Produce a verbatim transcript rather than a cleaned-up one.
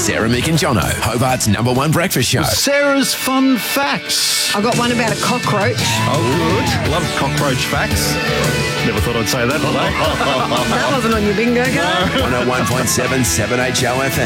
Sarah, Mick and Jono, Hobart's number one breakfast show. Sarah's fun facts. I've got one about a cockroach. Oh, good. Love cockroach facts. Never thought I'd say that today. That wasn't on your bingo card. one oh one point seven seven H O F M.